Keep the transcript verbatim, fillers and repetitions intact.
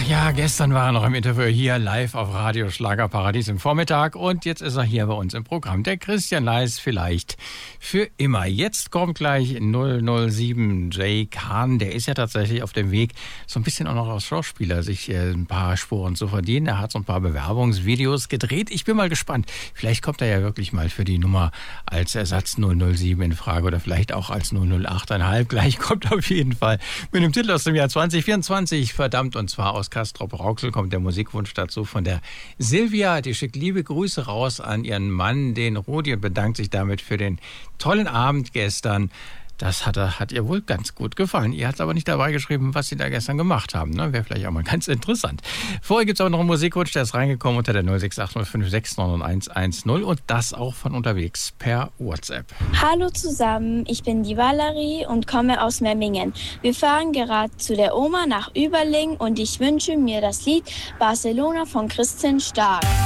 Ja, gestern war er noch im Interview hier live auf Radio Schlagerparadies im Vormittag und jetzt ist er hier bei uns im Programm. Der Christian Leis vielleicht für immer. Jetzt kommt gleich null null sieben Jay Kahn. Der ist ja tatsächlich auf dem Weg, so ein bisschen auch noch als Schauspieler sich äh, ein paar Spuren zu verdienen. Er hat so ein paar Bewerbungsvideos gedreht. Ich bin mal gespannt. Vielleicht kommt er ja wirklich mal für die Nummer als Ersatz null null sieben in Frage oder vielleicht auch als null null acht Komma fünf. Gleich kommt auf jeden Fall mit dem Titel aus dem Jahr zwanzig vierundzwanzig. Verdammt, und zwar aus Castrop-Rauxel kommt der Musikwunsch dazu von der Silvia. Die schickt liebe Grüße raus an ihren Mann, den Rudi, und bedankt sich damit für den tollen Abend gestern. Das hat, hat ihr wohl ganz gut gefallen. Ihr habt aber nicht dabei geschrieben, was sie da gestern gemacht haben. Ne? Wäre vielleicht auch mal ganz interessant. Vorher gibt es auch noch einen Musikwunsch, der ist reingekommen unter der null sechs acht null fünf sechs neun eins eins null und das auch von unterwegs per WhatsApp. Hallo zusammen, ich bin die Valerie und komme aus Memmingen. Wir fahren gerade zu der Oma nach Überling und ich wünsche mir das Lied Barcelona von Christian Stark.